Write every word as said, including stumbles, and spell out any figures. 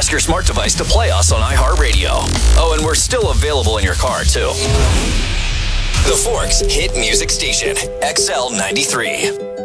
Ask your smart device to play us on iHeartRadio. Oh, and we're still available in your car, too. The Forks Hit Music Station, X L ninety-three.